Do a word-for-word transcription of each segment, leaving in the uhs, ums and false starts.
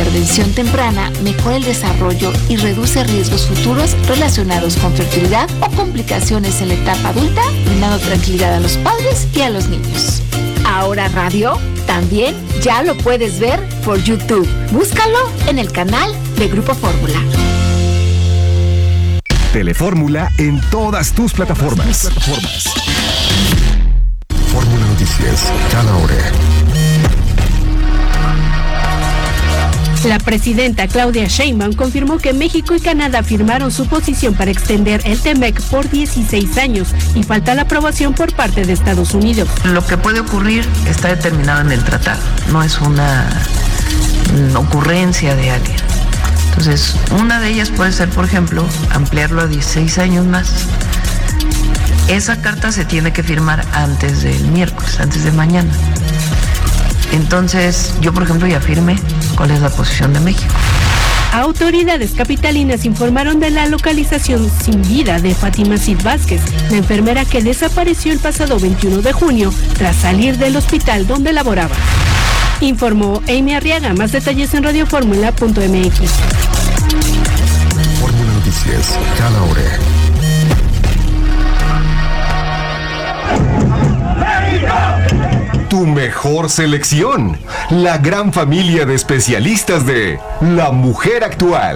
intervención temprana mejora el desarrollo y reduce riesgos futuros relacionados con fertilidad o complicaciones en la etapa adulta, brindando tranquilidad a los padres y a los niños. Ahora Radio también ya lo puedes ver por YouTube. Búscalo en el canal de Grupo Fórmula. Telefórmula en todas tus plataformas. Tus plataformas. Fórmula Noticias, cada hora. La presidenta Claudia Sheinbaum confirmó que México y Canadá firmaron su posición para extender el TEMEC por dieciséis años y falta la aprobación por parte de Estados Unidos. Lo que puede ocurrir está determinado en el tratado, no es una ocurrencia de alguien. Entonces, una de ellas puede ser, por ejemplo, ampliarlo a dieciséis años más. Esa carta se tiene que firmar antes del miércoles, antes de mañana. Entonces, yo, por ejemplo, ya firmé cuál es la posición de México. Autoridades capitalinas informaron de la localización sin vida de Fátima Cid Vázquez, la enfermera que desapareció el pasado veintiuno de junio tras salir del hospital donde laboraba. Informó Amy Arriaga. Más detalles en radioformula punto m x. Fórmula Noticias, cada hora. Tu mejor selección, la gran familia de especialistas de La Mujer Actual.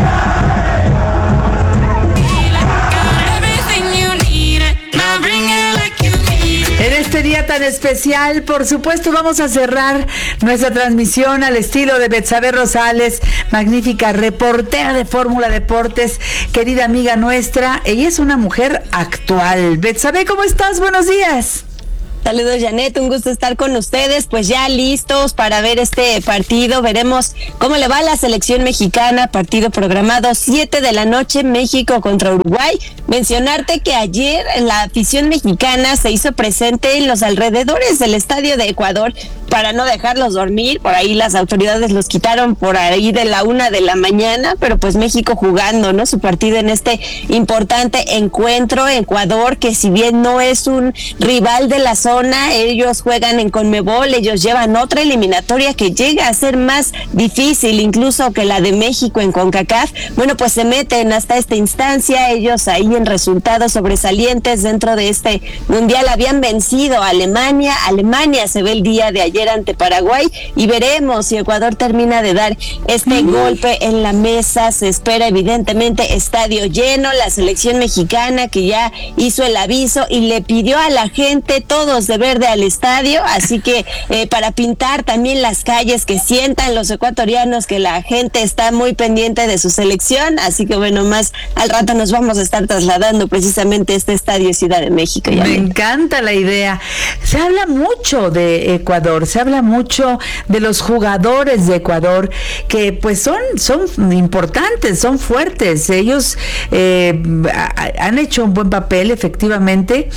En este día tan especial, por supuesto, vamos a cerrar nuestra transmisión al estilo de Betsabe Rosales, magnífica reportera de Fórmula Deportes, querida amiga nuestra. Ella es una mujer actual. Betsabe, ¿cómo estás? Buenos días. Saludos, Janet, un gusto estar con ustedes, pues ya listos para ver este partido. Veremos cómo le va a la selección mexicana, partido programado siete de la noche, México contra Uruguay. Mencionarte que ayer la afición mexicana se hizo presente en los alrededores del estadio de Ecuador para no dejarlos dormir. Por ahí las autoridades los quitaron por ahí de la una de la mañana, pero pues México jugando, ¿no? Su partido en este importante encuentro. Ecuador, que si bien no es un rival de la zona, ellos juegan en Conmebol, ellos llevan otra eliminatoria que llega a ser más difícil incluso que la de México en CONCACAF. Bueno, pues se meten hasta esta instancia, ellos ahí en resultados sobresalientes dentro de este mundial habían vencido a Alemania. Alemania se ve el día de ayer ante Paraguay y veremos si Ecuador termina de dar este mm. golpe en la mesa. Se espera evidentemente estadio lleno, la selección mexicana que ya hizo el aviso y le pidió a la gente todos de verde al estadio, así que eh, para pintar también las calles, que sientan los ecuatorianos que la gente está muy pendiente de su selección. Así que bueno, más al rato nos vamos a estar trasladando precisamente a este estadio Ciudad de México. Me encanta la idea. Se habla mucho de Ecuador, se habla mucho de los jugadores de Ecuador, que pues son, son importantes, son fuertes. Ellos eh, han hecho un buen papel efectivamente,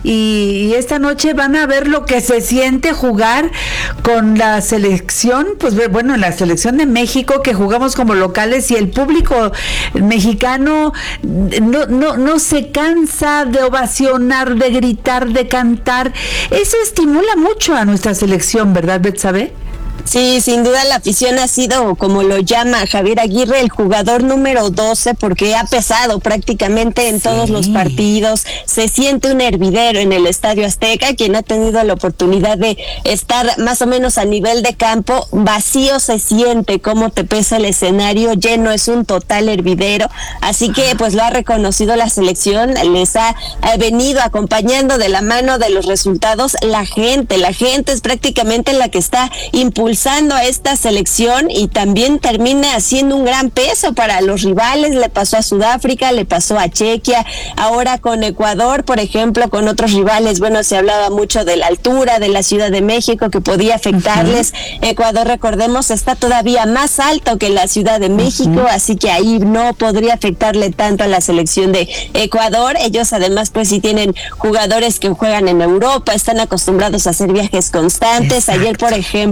y, y esta noche van a ver lo que se siente jugar con la selección, pues bueno, la selección de México, que jugamos como locales, y el público mexicano no, no, no se cansa de ovacionar, de gritar, de cantar. Eso estimula mucho a nuestra selección, ¿verdad, Betsabe? Sí, sin duda la afición ha sido, como lo llama Javier Aguirre, el jugador número doce, porque ha pesado prácticamente en sí. todos los partidos. Se siente un hervidero en el Estadio Azteca. Quien ha tenido la oportunidad de estar más o menos a nivel de campo, vacío se siente, cómo te pesa el escenario, lleno, es un total hervidero. Así que pues lo ha reconocido la selección, les ha, ha venido acompañando de la mano de los resultados la gente. La gente es prácticamente la que está impulsando a esta selección y también termina haciendo un gran peso para los rivales. Le pasó a Sudáfrica, le pasó a Chequia, ahora con Ecuador, por ejemplo, con otros rivales. Bueno, se hablaba mucho de la altura de la Ciudad de México, que podía afectarles. Uh-huh. Ecuador, recordemos, está todavía más alto que la Ciudad de México, uh-huh. así que ahí no podría afectarle tanto a la selección de Ecuador. Ellos además pues sí tienen jugadores que juegan en Europa, están acostumbrados a hacer viajes constantes. Exacto. Ayer, por ejemplo,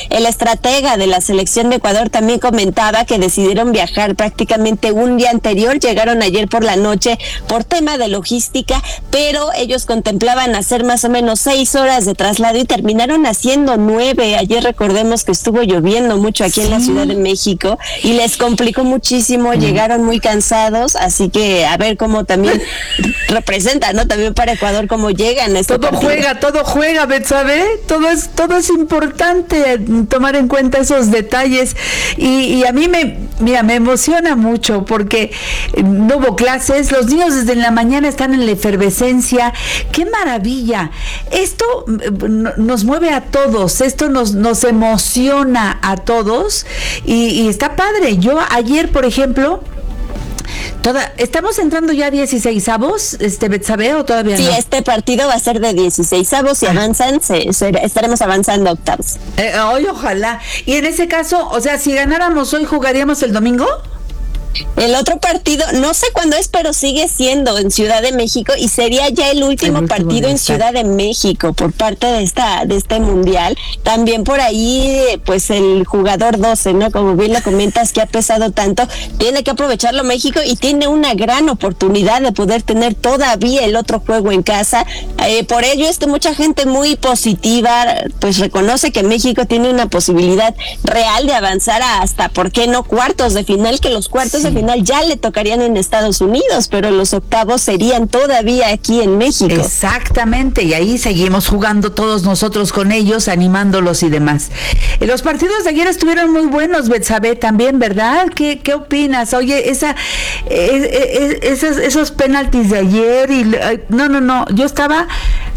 el estratega de la selección de Ecuador también comentaba que decidieron viajar prácticamente un día anterior, llegaron ayer por la noche por tema de logística, pero ellos contemplaban hacer más o menos seis horas de traslado y terminaron haciendo nueve. Ayer recordemos que estuvo lloviendo mucho aquí sí. en la Ciudad de México y les complicó muchísimo, mm. llegaron muy cansados, así que a ver cómo también representa, ¿no? También para Ecuador cómo llegan. Este todo partido. juega, todo juega, Betsabe, todo es, todo es importante tomar en cuenta esos detalles y, y a mí me, mira, me emociona mucho porque no hubo clases, los niños desde la mañana están en la efervescencia, qué maravilla, esto nos mueve a todos, esto nos, nos emociona a todos y, y está padre. Yo ayer, por ejemplo, Toda, ¿estamos entrando ya a dieciseisavos, este, Betsabe, o todavía sí, no? Sí, este partido va a ser de dieciseisavos y avanzan, se, se, estaremos avanzando a octavos. Eh, hoy ojalá. Y en ese caso, o sea, si ganáramos hoy, ¿jugaríamos el domingo? El otro partido, no sé cuándo es, pero sigue siendo en Ciudad de México y sería ya el último, el último partido en Ciudad de México por parte de esta de este mundial. También por ahí, pues el jugador doce, ¿no? Como bien lo comentas, que ha pesado tanto, tiene que aprovecharlo México y tiene una gran oportunidad de poder tener todavía el otro juego en casa. Eh, por ello, este, mucha gente muy positiva, pues reconoce que México tiene una posibilidad real de avanzar a hasta, ¿por qué no? Cuartos de final, que los cuartos sí. de final ya le tocarían en Estados Unidos, pero los octavos serían todavía aquí en México. Exactamente, y ahí seguimos jugando todos nosotros con ellos, animándolos y demás. Los partidos de ayer estuvieron muy buenos, Betsabe, también, ¿verdad? ¿Qué, qué opinas? Oye, esa, es, es, esos, esos penaltis de ayer, y no, no, no, yo estaba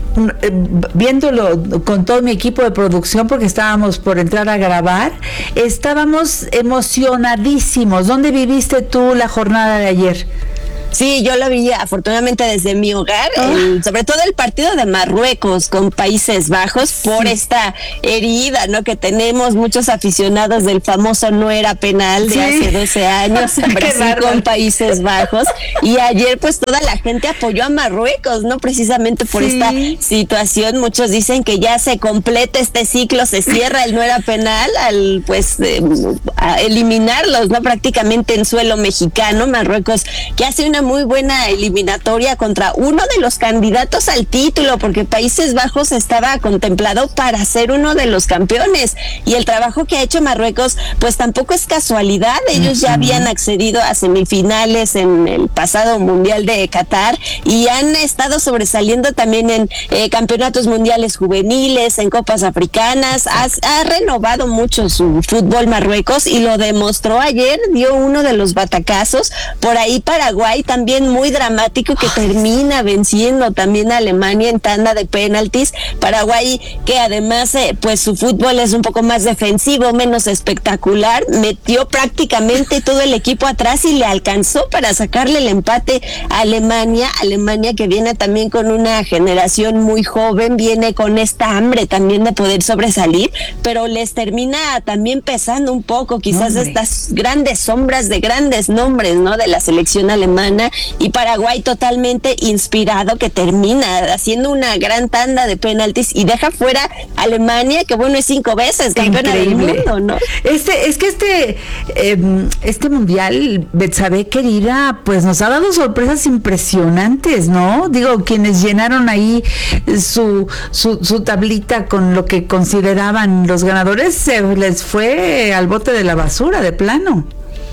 viéndolo con todo mi equipo de producción porque estábamos por entrar a grabar, estábamos emocionadísimos. ¿Dónde viviste tú la jornada de ayer? Sí, yo lo vi afortunadamente desde mi hogar, oh. el, sobre todo el partido de Marruecos con Países Bajos, por sí. esta herida, ¿no? Que tenemos muchos aficionados del famoso no era penal de sí. hace doce años en Brasil con Países Bajos, y ayer pues toda la gente apoyó a Marruecos, ¿no? Precisamente por sí. esta situación. Muchos dicen que ya se completa este ciclo, se cierra el no era penal al pues eh, a eliminarlos, ¿no? Prácticamente en suelo mexicano. Marruecos que hace una muy buena eliminatoria contra uno de los candidatos al título, porque Países Bajos estaba contemplado para ser uno de los campeones, y el trabajo que ha hecho Marruecos pues tampoco es casualidad. Ellos uh-huh. ya habían accedido a semifinales en el pasado Mundial de Qatar y han estado sobresaliendo también en eh, campeonatos mundiales juveniles, en copas africanas. Ha, ha renovado mucho su fútbol Marruecos y lo demostró ayer, dio uno de los batacazos. Por ahí Paraguay también muy dramático, que termina venciendo también a Alemania en tanda de penaltis. Paraguay, que además eh, pues su fútbol es un poco más defensivo, menos espectacular, metió prácticamente todo el equipo atrás y le alcanzó para sacarle el empate a Alemania. Alemania que viene también con una generación muy joven, viene con esta hambre también de poder sobresalir, pero les termina también pesando un poco quizás Hombre. estas grandes sombras de grandes nombres, ¿no? De la selección alemana. Y Paraguay totalmente inspirado, que termina haciendo una gran tanda de penaltis y deja fuera a Alemania, que bueno, es cinco veces campeona del mundo, ¿no? Este, es que este eh, este mundial, Betsabe querida, pues nos ha dado sorpresas impresionantes, ¿no? Digo, quienes llenaron ahí su, su, su tablita con lo que consideraban los ganadores, se les fue al bote de la basura, de plano.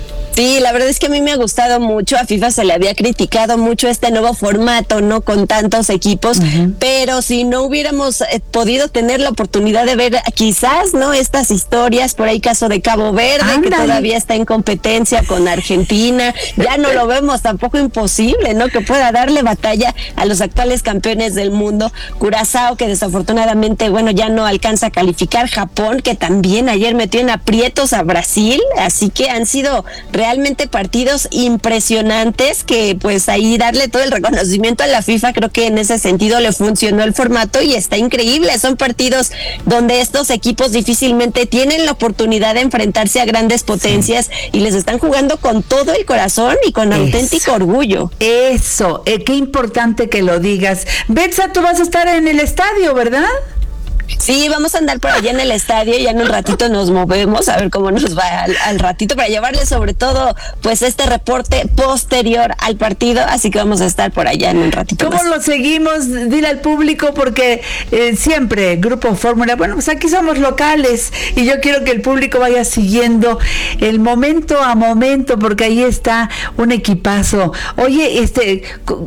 Sí, la verdad es que a mí me ha gustado mucho. A FIFA se le había criticado mucho este nuevo formato, ¿no? Con tantos equipos, uh-huh. pero si no hubiéramos eh, podido tener la oportunidad de ver quizás, ¿no? Estas historias, por ahí caso de Cabo Verde, Ándale. que todavía está en competencia con Argentina, ya no lo vemos tampoco imposible, ¿no? Que pueda darle batalla a los actuales campeones del mundo. Curazao, que desafortunadamente, bueno, ya no alcanza a calificar. Japón, que también ayer metió en aprietos a Brasil, así que han sido realmente Realmente partidos impresionantes, que pues ahí darle todo el reconocimiento a la FIFA. Creo que en ese sentido le funcionó el formato y está increíble. Son partidos donde estos equipos difícilmente tienen la oportunidad de enfrentarse a grandes potencias sí. y les están jugando con todo el corazón y con Eso. auténtico orgullo. Eso, eh, qué importante que lo digas. Betsa, tú vas a estar en el estadio, ¿verdad? Sí, vamos a andar por allá en el estadio, ya en un ratito nos movemos a ver cómo nos va al, al ratito para llevarles sobre todo pues este reporte posterior al partido, así que vamos a estar por allá en un ratito. ¿Cómo más lo seguimos? Dile al público porque eh, siempre Grupo Fórmula, bueno, pues aquí somos locales y yo quiero que el público vaya siguiendo el momento a momento porque ahí está un equipazo. Oye, este,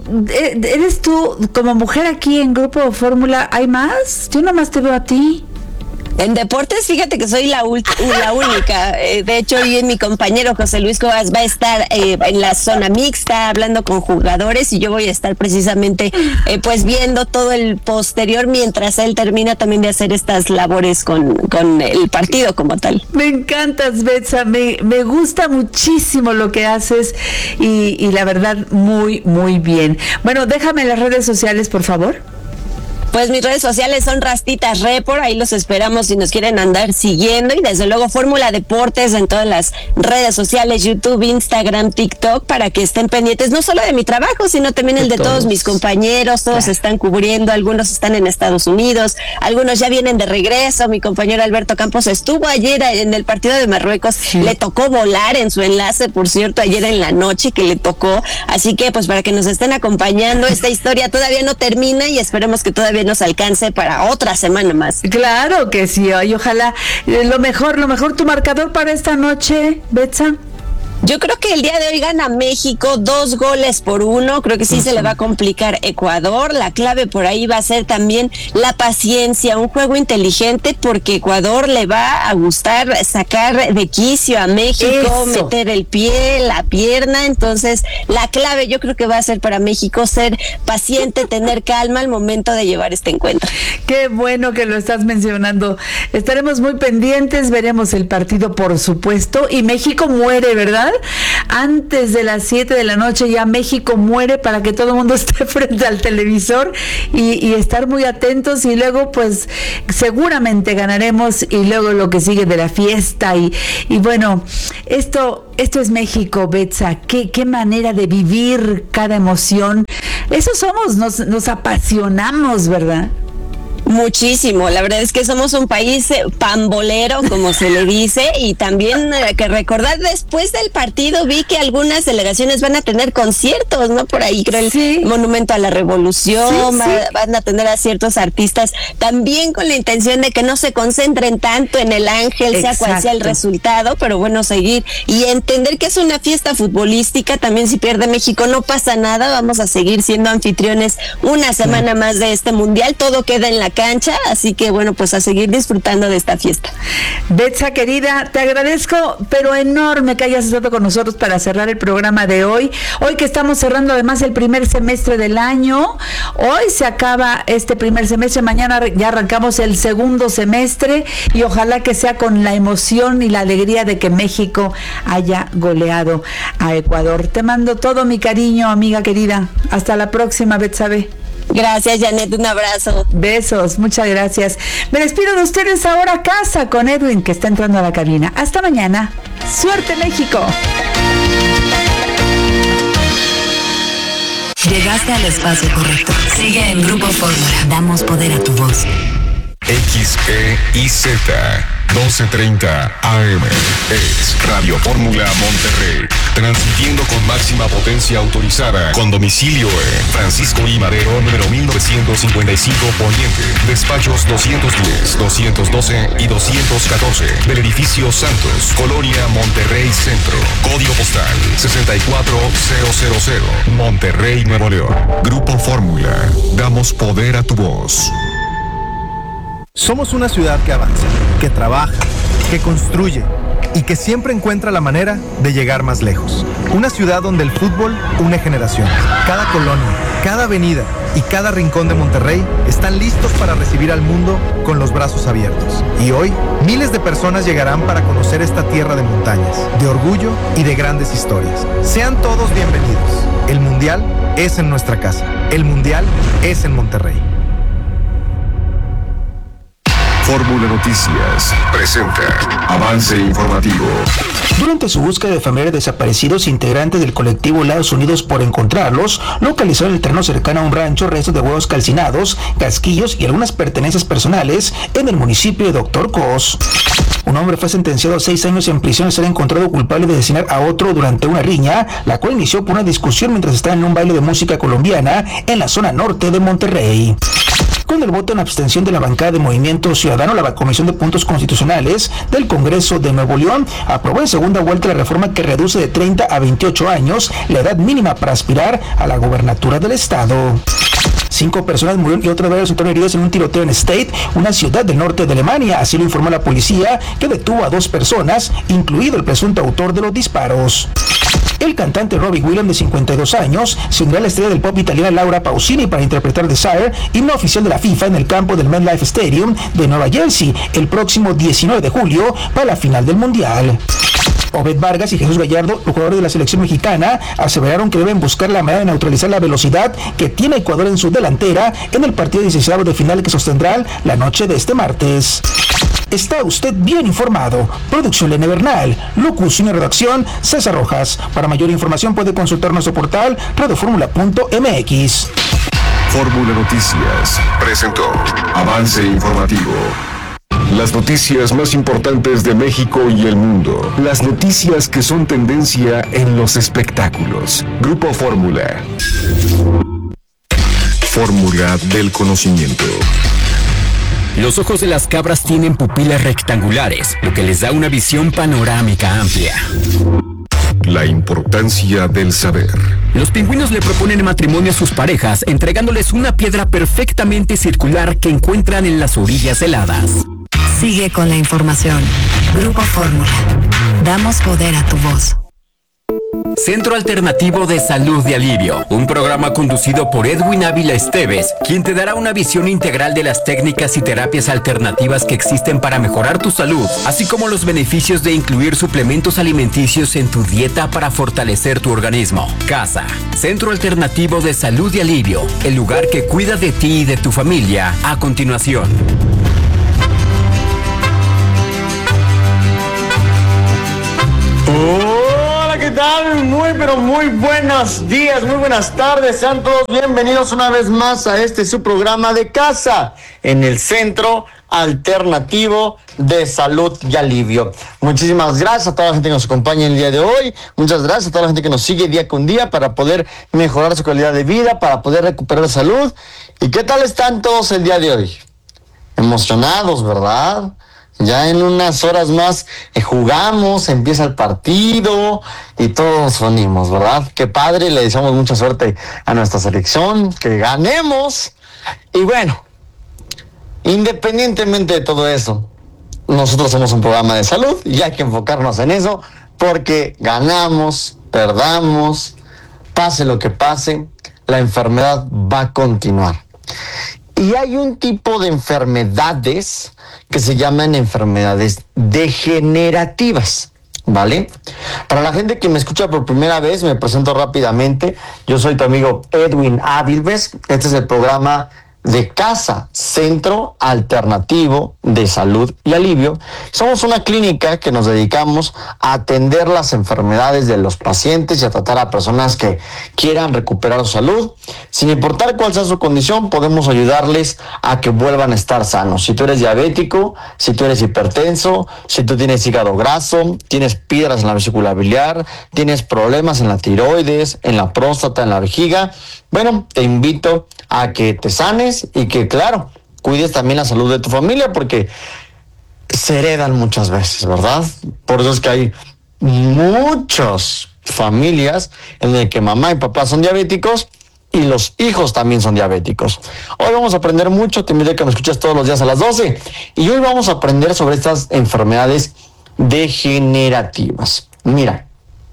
¿eres tú como mujer aquí en Grupo Fórmula? ¿Hay más? Yo nomás te veo a ti. En deportes, fíjate que soy la, ult- la única. Eh, de hecho, hoy mi compañero José Luis Cobas va a estar eh, en la zona mixta hablando con jugadores y yo voy a estar precisamente eh, pues viendo todo el posterior mientras él termina también de hacer estas labores con, con el partido como tal. Me encantas, Betsa, me, me gusta muchísimo lo que haces y, y la verdad muy, muy bien. Bueno, déjame las redes sociales, por favor. Pues mis redes sociales son Rastitas Report, ahí los esperamos si nos quieren andar siguiendo y desde luego Fórmula Deportes en todas las redes sociales, YouTube, Instagram, TikTok, para que estén pendientes no solo de mi trabajo, sino también el de todos, todos mis compañeros, todos claro. están cubriendo, algunos están en Estados Unidos, algunos ya vienen de regreso, mi compañero Alberto Campos estuvo ayer en el partido de Marruecos, sí. le tocó volar en su enlace, por cierto, ayer en la noche que le tocó, así que pues para que nos estén acompañando, esta historia todavía no termina y esperemos que todavía nos alcance para otra semana más. Claro que sí, y ojalá eh, lo mejor, lo mejor tu marcador para esta noche, Betsa. Yo creo que el día de hoy gana México dos goles por uno, creo que sí uh-huh. se le va a complicar Ecuador, la clave por ahí va a ser también la paciencia, un juego inteligente porque Ecuador le va a gustar sacar de quicio a México, Eso. meter el pie, la pierna, entonces la clave yo creo que va a ser para México ser paciente, tener calma al momento de llevar este encuentro. Qué bueno que lo estás mencionando, estaremos muy pendientes, veremos el partido por supuesto y México muere, ¿verdad? Antes de las siete de la noche ya México muere para que todo el mundo esté frente al televisor y, y estar muy atentos y luego pues seguramente ganaremos y luego lo que sigue de la fiesta y, y bueno, esto esto es México, Betsa, qué, qué manera de vivir cada emoción, eso somos, nos, nos apasionamos, ¿verdad? Muchísimo, la verdad es que somos un país pambolero, como se le dice, y también eh, que recordar, después del partido vi que algunas delegaciones van a tener conciertos, ¿no? Por ahí creo sí. el Monumento a la Revolución, sí, sí. van a tener a ciertos artistas, también con la intención de que no se concentren tanto en el Ángel, Exacto. sea cual sea el resultado, pero bueno, seguir y entender que es una fiesta futbolística, también si pierde México no pasa nada, vamos a seguir siendo anfitriones una semana sí. más de este mundial, todo queda en la cancha, así que bueno, pues a seguir disfrutando de esta fiesta. Betsa querida, te agradezco, pero enorme que hayas estado con nosotros para cerrar el programa de hoy, hoy que estamos cerrando además el primer semestre del año, hoy se acaba este primer semestre, mañana ya arrancamos el segundo semestre y ojalá que sea con la emoción y la alegría de que México haya goleado a Ecuador. Te mando todo mi cariño, amiga querida, hasta la próxima, Betsabe. Gracias, Janet, un abrazo. Besos, muchas gracias. Me despido de ustedes ahora a casa con Edwin, que está entrando a la cabina. Hasta mañana. ¡Suerte, México! Llegaste al espacio correcto. Sigue en Grupo Fórmula. Damos poder a tu voz. X E I Z doce treinta A M es Radio Fórmula Monterrey, transmitiendo con máxima potencia autorizada, con domicilio en Francisco I. Madero, número mil novecientos cincuenta y cinco Poniente, despachos doscientos diez, doscientos doce y doscientos catorce, del edificio Santos, Colonia Monterrey Centro, código postal sesenta y cuatro mil, Monterrey, Nuevo León. Grupo Fórmula, damos poder a tu voz. Somos una ciudad que avanza, que trabaja, que construye y que siempre encuentra la manera de llegar más lejos. Una ciudad donde el fútbol une generaciones. Cada colonia, cada avenida y cada rincón de Monterrey están listos para recibir al mundo con los brazos abiertos. Y hoy, miles de personas llegarán para conocer esta tierra de montañas, de orgullo y de grandes historias. Sean todos bienvenidos. El Mundial es en nuestra casa. El Mundial es en Monterrey. Fórmula Noticias presenta Avance Informativo. Durante su búsqueda de familiares desaparecidos, integrantes del colectivo Lados Unidos por Encontrarlos localizaron en el terreno cercano a un rancho restos de huevos calcinados, casquillos y algunas pertenencias personales en el municipio de Doctor Cos. Un hombre fue sentenciado a seis años en prisión al ser encontrado culpable de asesinar a otro durante una riña, la cual inició por una discusión mientras estaba en un baile de música colombiana en la zona norte de Monterrey. Con el voto en abstención de la bancada de Movimiento Ciudadano, la Comisión de Puntos Constitucionales del Congreso de Nuevo León aprobó en segunda vuelta la reforma que reduce de treinta a veintiocho años la edad mínima para aspirar a la gobernatura del estado. Cinco personas murieron y otras varias resultaron heridas en un tiroteo en State, una ciudad del norte de Alemania. Así lo informó la policía, que detuvo a dos personas, incluido el presunto autor de los disparos. El cantante Robbie Williams, de cincuenta y dos años, se unió a la estrella del pop italiana Laura Pausini para interpretar Desire, himno oficial de la FIFA, en el campo del MetLife Stadium de Nueva Jersey el próximo diecinueve de julio para la final del Mundial. Obed Vargas y Jesús Gallardo, los jugadores de la selección mexicana, aseveraron que deben buscar la manera de neutralizar la velocidad que tiene Ecuador en su delantera en el partido dieciséis de final que sostendrán la noche de este martes. Está usted bien informado. Producción Lene Bernal, locución y redacción César Rojas. Para mayor información puede consultar nuestro portal radioformula punto m x. Fórmula Noticias presentó Avance Informativo. Las noticias más importantes de México y el mundo. Las noticias que son tendencia en los espectáculos. Grupo Fórmula. Fórmula del conocimiento. Los ojos de las cabras tienen pupilas rectangulares, lo que les da una visión panorámica amplia. La importancia del saber. Los pingüinos le proponen matrimonio a sus parejas, entregándoles una piedra perfectamente circular que encuentran en las orillas heladas. Sigue con la información. Grupo Fórmula. Damos poder a tu voz. Centro Alternativo de Salud y Alivio, un programa conducido por Edwin Ávila Esteves, quien te dará una visión integral de las técnicas y terapias alternativas que existen para mejorar tu salud, así como los beneficios de incluir suplementos alimenticios en tu dieta para fortalecer tu organismo. CASA, Centro Alternativo de Salud y Alivio, el lugar que cuida de ti y de tu familia. A continuación. ¿Qué tal? Muy pero muy buenos días, muy buenas tardes, sean todos bienvenidos una vez más a este su programa de casa en el Centro Alternativo de Salud y Alivio. Muchísimas gracias a toda la gente que nos acompaña el día de hoy, muchas gracias a toda la gente que nos sigue día con día para poder mejorar su calidad de vida, para poder recuperar salud. ¿Y qué tal están todos el día de hoy? Emocionados, ¿verdad? Ya en unas horas más eh, jugamos, empieza el partido y todos unimos, ¿verdad? Qué padre, le deseamos mucha suerte a nuestra selección, que ganemos. Y bueno, independientemente de todo eso, nosotros somos un programa de salud y hay que enfocarnos en eso, porque ganamos, perdamos, pase lo que pase, la enfermedad va a continuar. Y hay un tipo de enfermedades que se llaman enfermedades degenerativas, ¿vale? Para la gente que me escucha por primera vez, me presento rápidamente. Yo soy tu amigo Edwin Avilves. Este es el programa de CASA, Centro Alternativo de Salud y Alivio. Somos una clínica que nos dedicamos a atender las enfermedades de los pacientes y a tratar a personas que quieran recuperar su salud. Sin importar cuál sea su condición, podemos ayudarles a que vuelvan a estar sanos. Si tú eres diabético, si tú eres hipertenso, si tú tienes hígado graso, tienes piedras en la vesícula biliar, tienes problemas en la tiroides, en la próstata, en la vejiga, bueno, te invito a que te sanes y que, claro, cuides también la salud de tu familia, porque se heredan muchas veces, ¿verdad? Por eso es que hay muchas familias en las que mamá y papá son diabéticos y los hijos también son diabéticos. Hoy vamos a aprender mucho, te invito a que me escuches todos los días a las doce, y hoy vamos a aprender sobre estas enfermedades degenerativas. Mira,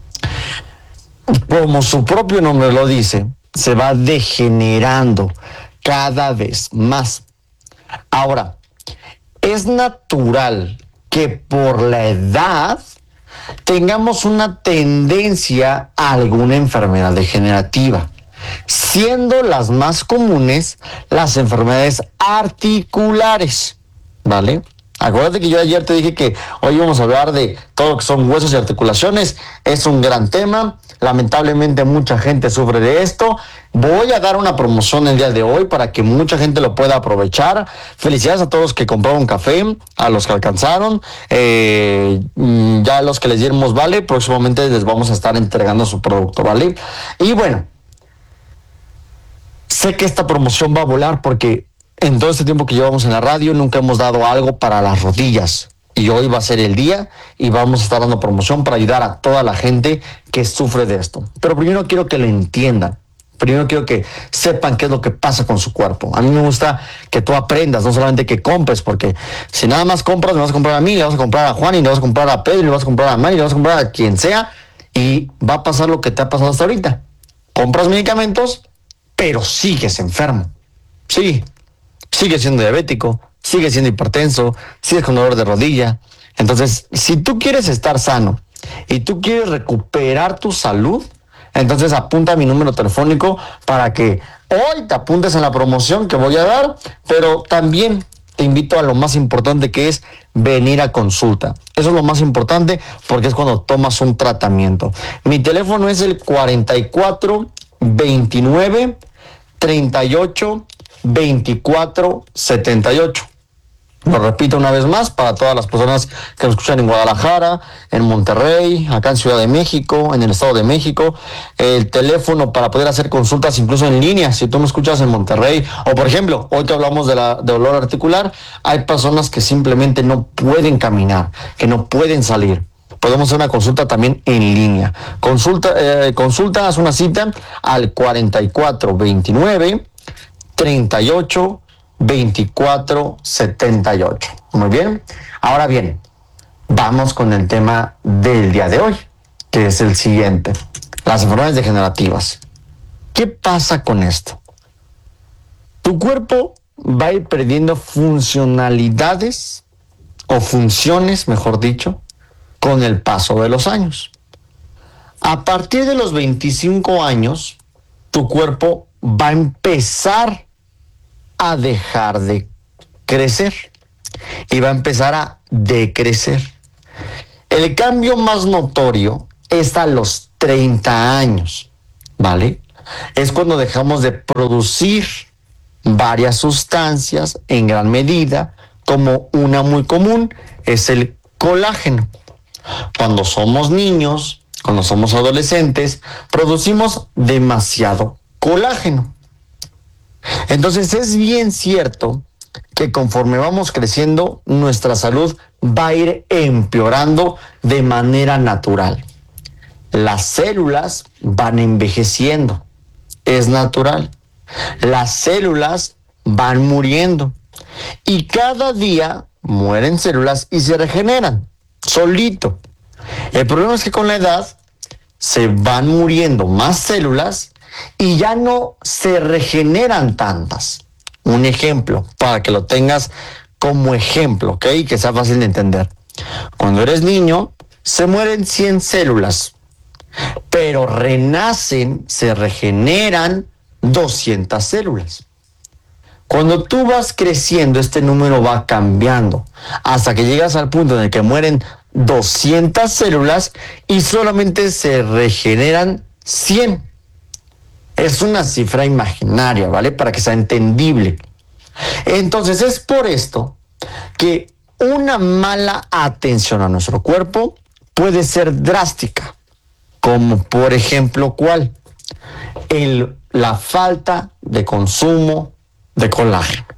como su propio nombre lo dice, se va degenerando cada vez más. Ahora, es natural que por la edad tengamos una tendencia a alguna enfermedad degenerativa, siendo las más comunes las enfermedades articulares, ¿vale? Acuérdate que yo ayer te dije que hoy vamos a hablar de todo lo que son huesos y articulaciones. Es un gran tema. Lamentablemente mucha gente sufre de esto. Voy a dar una promoción el día de hoy para que mucha gente lo pueda aprovechar. Felicidades a todos los que compraron café, a los que alcanzaron, eh, ya a los que les dimos vale. Próximamente les vamos a estar entregando su producto, ¿vale? Y bueno, sé que esta promoción va a volar porque en todo este tiempo que llevamos en la radio nunca hemos dado algo para las rodillas. Y hoy va a ser el día y vamos a estar dando promoción para ayudar a toda la gente que sufre de esto. Pero primero quiero que lo entiendan. Primero quiero que sepan qué es lo que pasa con su cuerpo. A mí me gusta que tú aprendas, no solamente que compres, porque si nada más compras, me vas a comprar a mí, le vas a comprar a Juan, y le vas a comprar a Pedro, y le vas a comprar a Mari, y le vas a comprar a quien sea, y va a pasar lo que te ha pasado hasta ahorita. Compras medicamentos, pero sigues enfermo. Sí. Sigues siendo diabético, sigues siendo hipertenso, sigues con dolor de rodilla. Entonces, si tú quieres estar sano y tú quieres recuperar tu salud, entonces apunta a mi número telefónico para que hoy te apuntes en la promoción que voy a dar, pero también te invito a lo más importante, que es venir a consulta. Eso es lo más importante porque es cuando tomas un tratamiento. Mi teléfono es el cuarenta y cuatro veintinueve treinta y ocho veinticuatro setenta y ocho. Lo repito una vez más para todas las personas que nos escuchan en Guadalajara, en Monterrey, acá en Ciudad de México, en el Estado de México. El teléfono para poder hacer consultas incluso en línea, si tú me escuchas en Monterrey, o por ejemplo, hoy que hablamos de la de dolor articular, hay personas que simplemente no pueden caminar, que no pueden salir. Podemos hacer una consulta también en línea. Consulta, eh, consulta, haz una cita al cuarenta y cuatro veintinueve treinta y ocho veinticuatro setenta y ocho. Muy bien. Ahora bien, vamos con el tema del día de hoy, que es el siguiente: las enfermedades degenerativas. ¿Qué pasa con esto? Tu cuerpo va a ir perdiendo funcionalidades o funciones, mejor dicho, con el paso de los años. A partir de los veinticinco años, tu cuerpo va a empezar a dejar de crecer y va a empezar a decrecer. El cambio más notorio es a los treinta años, ¿vale? Es cuando dejamos de producir varias sustancias en gran medida, como una muy común es el colágeno. Cuando somos niños, cuando somos adolescentes, producimos demasiado colágeno. Entonces es bien cierto que conforme vamos creciendo, nuestra salud va a ir empeorando de manera natural. Las células van envejeciendo, es natural. Las células van muriendo y cada día mueren células y se regeneran solito. El problema es que con la edad se van muriendo más células y ya no se regeneran tantas. Un ejemplo, para que lo tengas como ejemplo, ¿ok? Que sea fácil de entender. Cuando eres niño, se mueren cien células, pero renacen, se regeneran doscientas células. Cuando tú vas creciendo, este número va cambiando hasta que llegas al punto en el que mueren doscientas células y solamente se regeneran cien. Es una cifra imaginaria, ¿vale? Para que sea entendible. Entonces es por esto que una mala atención a nuestro cuerpo puede ser drástica. Como por ejemplo, ¿cuál? El, la falta de consumo de colágeno.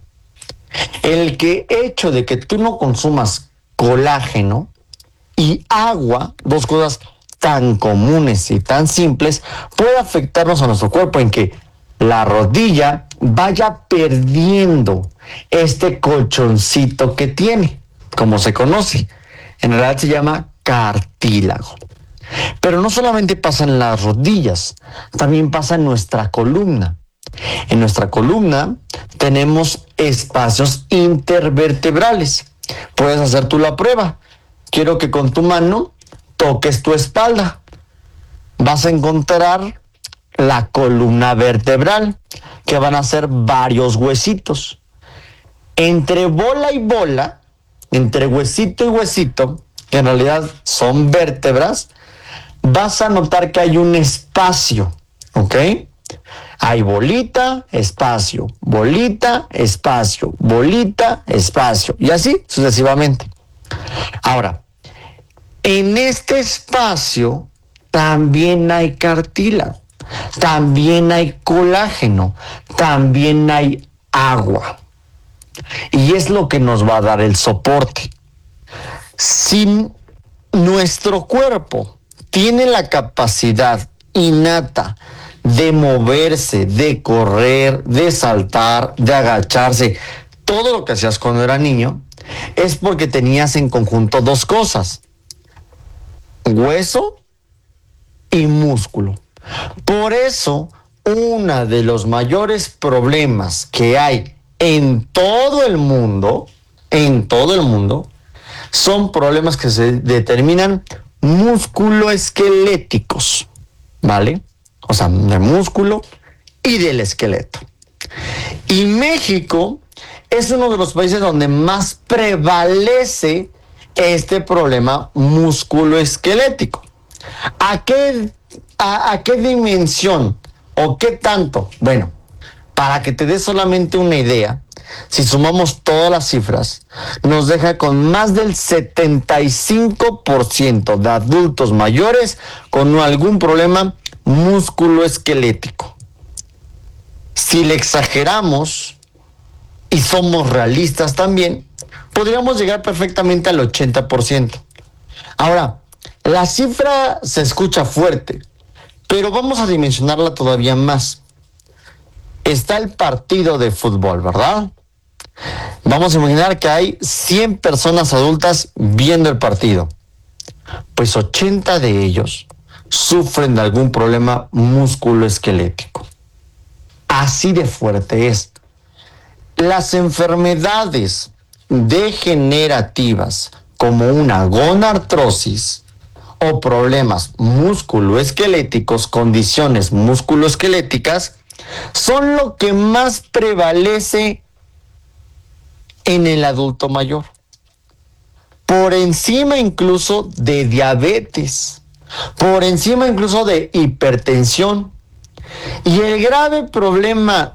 El que hecho de que tú no consumas colágeno y agua, dos cosas tan comunes y tan simples, puede afectarnos a nuestro cuerpo en que la rodilla vaya perdiendo este colchoncito que tiene, como se conoce. En realidad se llama cartílago. Pero no solamente pasa en las rodillas, también pasa en nuestra columna. En nuestra columna tenemos espacios intervertebrales. Puedes hacer tú la prueba. Quiero que con tu mano toques tu espalda. Vas a encontrar la columna vertebral, que van a ser varios huesitos. Entre bola y bola entre huesito y huesito, que en realidad son vértebras, vas a notar que hay un espacio, ¿ok? Hay bolita, espacio, bolita, espacio, bolita, espacio, y así sucesivamente. Ahora, en este espacio también hay cartílago, también hay colágeno, también hay agua. Y es lo que nos va a dar el soporte. Si nuestro cuerpo tiene la capacidad innata de moverse, de correr, de saltar, de agacharse, todo lo que hacías cuando era niño, es porque tenías en conjunto dos cosas: hueso y músculo. Por eso, uno de los mayores problemas que hay en todo el mundo, en todo el mundo, son problemas que se determinan músculo-esqueléticos, ¿vale? O sea, del músculo y del esqueleto. Y México es uno de los países donde más prevalece este problema músculo-esquelético. ¿A qué, a, a qué dimensión o qué tanto? Bueno, para que te des solamente una idea, si sumamos todas las cifras, nos deja con más del setenta y cinco por ciento de adultos mayores con algún problema músculo-esquelético. Si le exageramos y somos realistas también, podríamos llegar perfectamente al ochenta por ciento. Ahora, la cifra se escucha fuerte, pero vamos a dimensionarla todavía más. Está el partido de fútbol, ¿verdad? Vamos a imaginar que hay cien personas adultas viendo el partido. Pues ochenta de ellos sufren de algún problema musculoesquelético. Así de fuerte es. Las enfermedades degenerativas como una gonartrosis o problemas musculoesqueléticos, condiciones musculoesqueléticas, son lo que más prevalece en el adulto mayor, por encima incluso de diabetes, por encima incluso de hipertensión. Y el grave problema